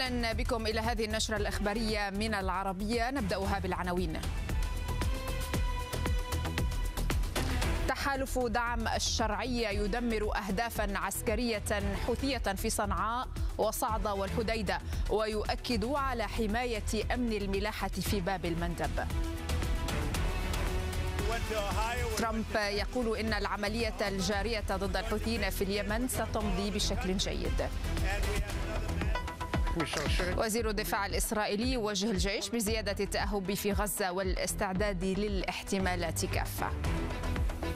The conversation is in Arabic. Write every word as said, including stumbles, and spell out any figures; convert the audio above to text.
أهلا بكم إلى هذه النشرة الإخبارية من العربية، نبدأها بالعناوين. تحالف دعم الشرعية يدمر أهدافا عسكرية حوثية في صنعاء وصعدة والحديدة، ويؤكد على حماية أمن الملاحة في باب المندب. ترامب يقول إن العملية الجارية ضد الحوثيين في اليمن ستمضي بشكل جيد. وزير الدفاع الإسرائيلي يوجه الجيش بزيادة التأهب في غزة والاستعداد للاحتمالات كافة.